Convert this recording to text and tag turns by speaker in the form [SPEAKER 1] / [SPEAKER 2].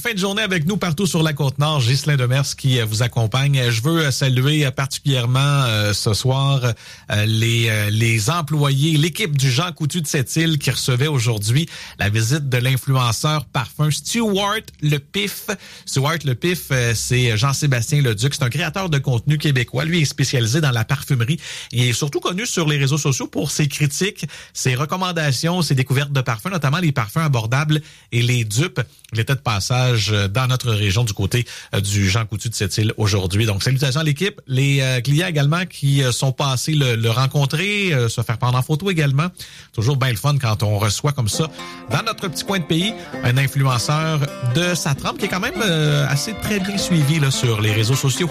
[SPEAKER 1] fin de journée avec nous partout sur la Côte-Nord. Ghislain Demers qui vous accompagne. Je veux saluer particulièrement ce soir les employés, l'équipe du Jean Coutu de Sept-Îles qui recevait aujourd'hui la visite de l'influenceur parfum Stuart Le Pif. Stuart Le Pif, c'est Jean-Sébastien Leduc. C'est un créateur de contenu québécois. Lui est spécialisé dans la parfumerie. Il est surtout connu sur les réseaux sociaux pour ses critiques, ses recommandations, ses découvertes de parfums, notamment les parfums abordables et les dupes. Il était de passage dans notre région du côté du Jean Coutu de Sept-Îles aujourd'hui. Donc, salutations à l'équipe. Les clients également qui sont passés le rencontrer, se faire prendre en photo également. Toujours bien le fun quand on reçoit comme ça, dans notre petit coin de pays, un influenceur de sa trempe qui est quand même assez très bien suivi là, sur les réseaux sociaux.